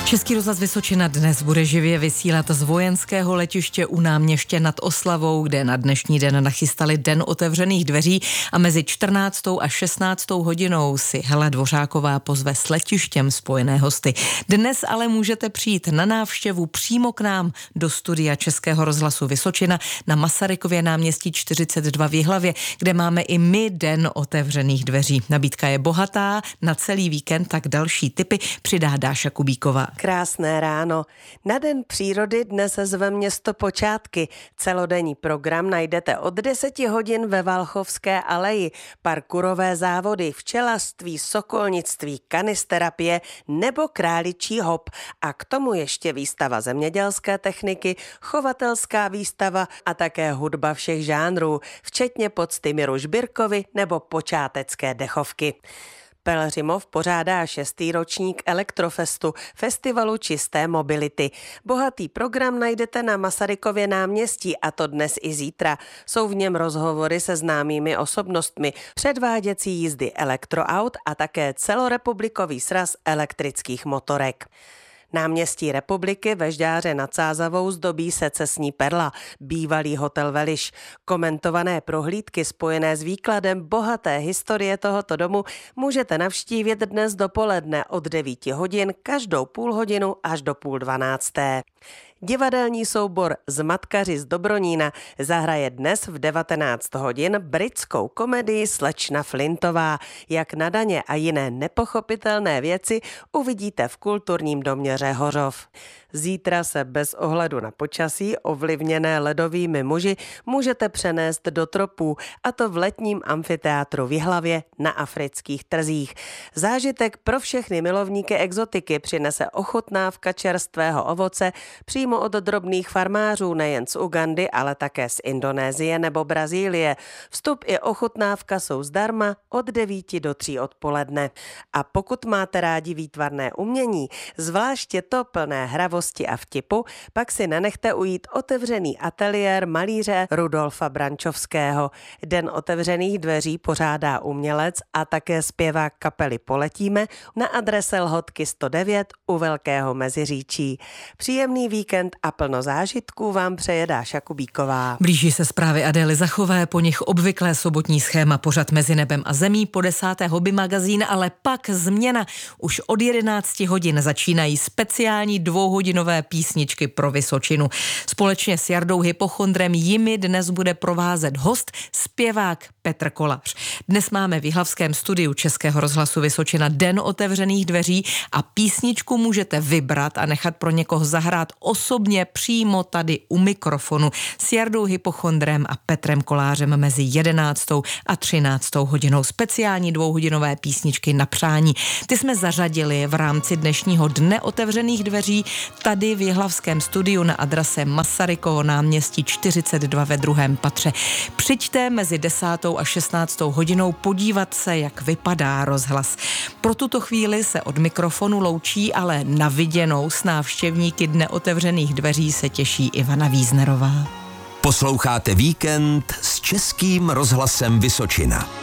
Český rozhlas Vysočina dnes bude živě vysílat z vojenského letiště u Náměště nad Oslavou, kde na dnešní den nachystali Den otevřených dveří a mezi 14. a 16. hodinou si Hela Dvořáková pozve s letištěm spojené hosty. Dnes ale můžete přijít na návštěvu přímo k nám do studia Českého rozhlasu Vysočina na Masarykově náměstí 42 v Jihlavě, kde máme i my Den otevřených dveří. Nabídka je bohatá na celý víkend, tak další tipy přidá Dáša Kubíková. Krásné ráno. Na Den přírody dnes zve město počátky. Celodenní program najdete od 10 hodin ve Valchovské aleji. Parkourové závody, včelařství, sokolnictví, kanisterapie nebo králičí hop. A k tomu ještě výstava zemědělské techniky, chovatelská výstava a také hudba všech žánrů, včetně pocty Miru Žbirkovi nebo počátecké dechovky. Pelhřimov pořádá 6. ročník Elektrofestu, festivalu čisté mobility. Bohatý program najdete na Masarykově náměstí, a to dnes i zítra. Jsou v něm rozhovory se známými osobnostmi, předváděcí jízdy elektroaut a také celorepublikový sraz elektrických motorek. Náměstí Republiky ve Žďáře nad Sázavou zdobí secesní perla, bývalý hotel Veliš. Komentované prohlídky spojené s výkladem bohaté historie tohoto domu můžete navštívit dnes dopoledne od 9 hodin každou půl hodinu až do 11:30. Divadelní soubor Zmatkaři z Dobronína zahraje dnes v 19 hodin britskou komedii Slečna Flintová. Jak na daně a jiné nepochopitelné věci uvidíte v kulturním domě Řehořov. Zítra se bez ohledu na počasí ovlivněné ledovými muži můžete přenést do tropů, a to v letním amfiteátru v Jihlavě na afrických trzích. Zážitek pro všechny milovníky exotiky přinese ochutnávka čerstvého ovoce přímo od drobných farmářů nejen z Ugandy, ale také z Indonésie nebo Brazílie. Vstup i ochutnávka jsou zdarma od 9 do 3 odpoledne. A pokud máte rádi výtvarné umění, zvláště to plné hravosti a vtipu, pak si nenechte ujít otevřený ateliér malíře Rudolfa Brančovského. Den otevřených dveří pořádá umělec a také zpěvák kapely Poletíme na adrese Lhotky 109 u Velkého Meziříčí. Příjemný víkend a plno zážitků vám přeje Dáša Kubíková. Blíží se zprávy Adély Zachové, po nich obvyklé sobotní schéma pořad Mezi nebem a zemí, po 10. hobby magazín, ale pak změna. Už od 11 hodin začínají speciální dvouhodinové písničky pro Vysočinu. Společně s Jardou Hypochondrem jimi dnes bude provázet host, zpěvák Petr Kolář. Dnes máme v jihlavském studiu Českého rozhlasu Vysočina Den otevřených dveří a písničku můžete vybrat a nechat pro někoho zahrát osobně přímo tady u mikrofonu s Jardou Hypochondrem a Petrem Kolářem mezi 11. a 13. hodinou. Speciální dvouhodinové písničky na přání. Ty jsme zařadili v rámci dnešního Dne otevřených dveří tady v jihlavském studiu na adrese Masarykovo náměstí 42 ve 2. patře. Přijďte mezi 10. a 16. hodinou podívat se, jak vypadá rozhlas. Pro tuto chvíli se od mikrofonu loučí, ale na viděnou s návštěvníky Dne otevřených dveří se těší Ivana Víznerová. Posloucháte Víkend s Českým rozhlasem Vysočina.